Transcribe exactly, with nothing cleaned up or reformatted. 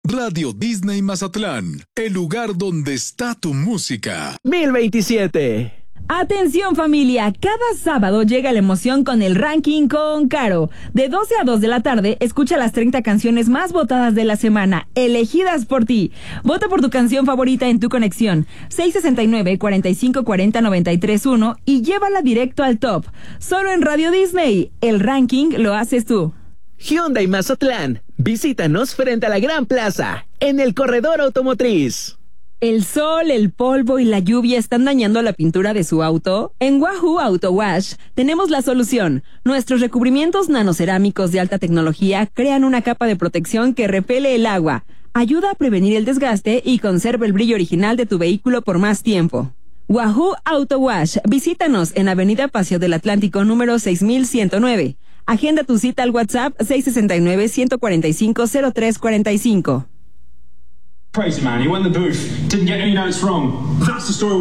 Radio Disney Mazatlán, el lugar donde está tu música. mil veintisiete. Atención familia, cada sábado llega la emoción con el ranking con Caro. De doce a dos de la tarde, escucha las treinta canciones más votadas de la semana, elegidas por ti. Vota por tu canción favorita en tu conexión, seis sesenta y nueve, cuarenta y cinco cuarenta, noventa y tres uno y llévala directo al top. Solo en Radio Disney, el ranking lo haces tú. Hyundai Mazatlán, visítanos frente a la Gran Plaza, en el corredor automotriz. ¿El sol, el polvo y la lluvia están dañando la pintura de su auto? En Wahoo Auto Wash tenemos la solución. Nuestros recubrimientos nanocerámicos de alta tecnología crean una capa de protección que repele el agua, ayuda a prevenir el desgaste y conserva el brillo original de tu vehículo por más tiempo. Wahoo Auto Wash, visítanos en Avenida Paseo del Atlántico número seis mil ciento nueve. Agenda tu cita al WhatsApp seis sesenta y nueve, ciento cuarenta y cinco, cero tres cuarenta y cinco. Crazy man, he went in the booth, didn't get any notes wrong. That's the story.